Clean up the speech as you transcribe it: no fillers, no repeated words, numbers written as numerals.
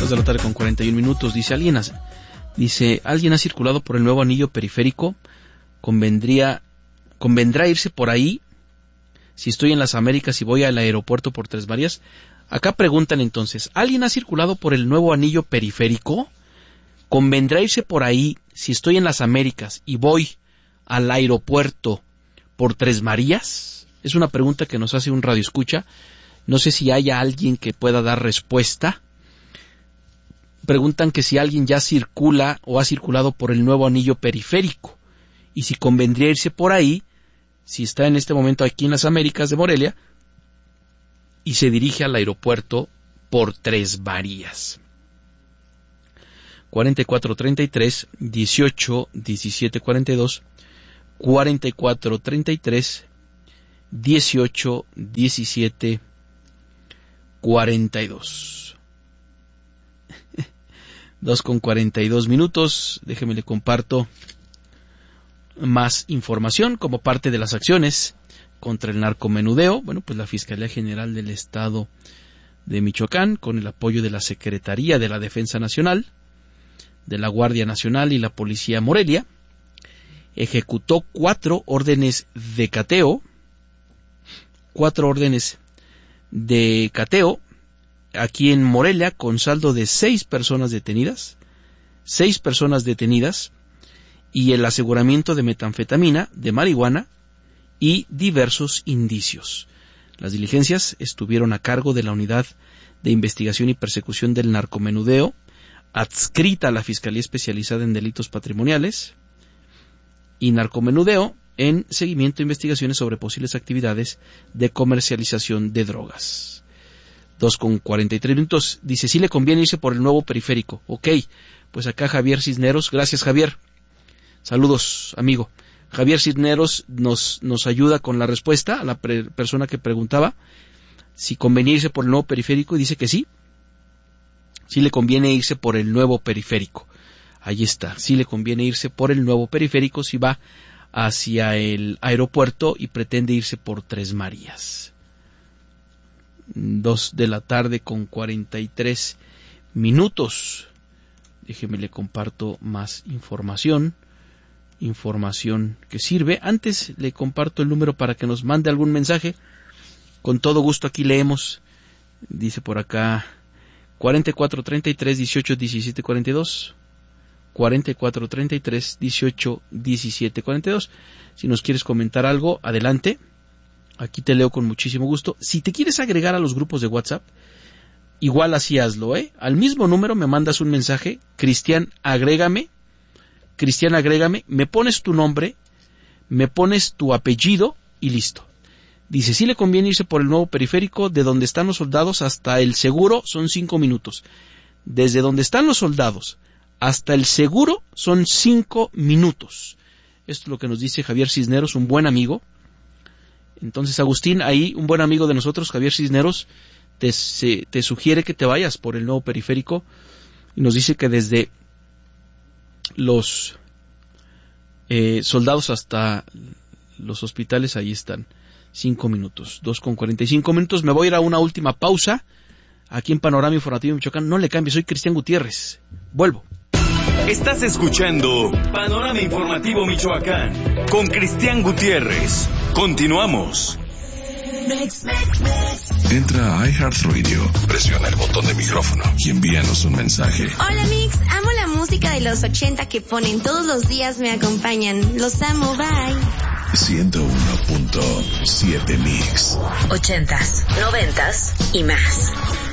2 de la tarde con 41 minutos. Alguien ha circulado por el nuevo anillo periférico. ¿Convendrá irse por ahí si estoy en las Américas y voy al aeropuerto por Tres Marías? Acá preguntan entonces, ¿alguien ha circulado por el nuevo anillo periférico? ¿Convendrá irse por ahí si estoy en las Américas y voy al aeropuerto por Tres Marías? Es una pregunta que nos hace un radioescucha. No sé si haya alguien que pueda dar respuesta. Preguntan que si alguien ya circula o ha circulado por el nuevo anillo periférico y si convendría irse por ahí si está en este momento aquí en las Américas de Morelia y se dirige al aeropuerto por Tres Marías. 4433 18 17 42, 4433 18 17 42. 2:42 minutos. Déjeme le comparto más información como parte de las acciones contra el narcomenudeo. Bueno, pues la Fiscalía General del Estado de Michoacán, con el apoyo de la Secretaría de la Defensa Nacional, de la Guardia Nacional y la Policía Morelia, ejecutó 4 órdenes de cateo. 4 órdenes de cateo aquí en Morelia, con saldo de 6 personas detenidas, y el aseguramiento de metanfetamina, de marihuana y diversos indicios. Las diligencias estuvieron a cargo de la Unidad de Investigación y Persecución del Narcomenudeo, adscrita a la Fiscalía Especializada en Delitos Patrimoniales y Narcomenudeo, en seguimiento a investigaciones sobre posibles actividades de comercialización de drogas. 2:43 minutos. Dice, sí le conviene irse por el nuevo periférico. Ok, pues acá Javier Cisneros. Gracias, Javier. Saludos, amigo. Javier Cisneros nos ayuda con la respuesta a la persona que preguntaba si convenía irse por el nuevo periférico, y dice que sí. Sí le conviene irse por el nuevo periférico. Ahí está. Sí le conviene irse por el nuevo periférico si va hacia el aeropuerto y pretende irse por Tres Marías. 2 de la tarde con 43 minutos. Déjeme le comparto más información que sirve. Antes le comparto el número para que nos mande algún mensaje. Con todo gusto aquí leemos. Dice por acá 4433 18 17 42, 4433 18 17 42. Si nos quieres comentar algo, adelante. Aquí te leo con muchísimo gusto. Si te quieres agregar a los grupos de WhatsApp, igual así hazlo, Al mismo número me mandas un mensaje, Cristian, agrégame, me pones tu nombre, me pones tu apellido y listo. Dice, sí le conviene irse por el nuevo periférico, de donde están los soldados hasta el seguro son 5 minutos. Desde donde están los soldados hasta el seguro son 5 minutos. Esto es lo que nos dice Javier Cisneros, un buen amigo. Entonces, Agustín, ahí un buen amigo de nosotros, Javier Cisneros, te sugiere que te vayas por el nuevo periférico y nos dice que desde los soldados hasta los hospitales ahí están 5 minutos, 2:45 minutos. Me voy a ir a una última pausa aquí en Panorama Informativo Michoacán. No le cambies, soy Cristian Gutiérrez. Vuelvo. Estás escuchando Panorama Informativo Michoacán con Cristian Gutiérrez. Continuamos. Entra a iHeartRadio, presiona el botón de micrófono y envíanos un mensaje. Hola Mix, amo la música de los 80 que ponen todos los días, me acompañan. Los amo, bye. 101.7 Mix. 80s, 90s y más.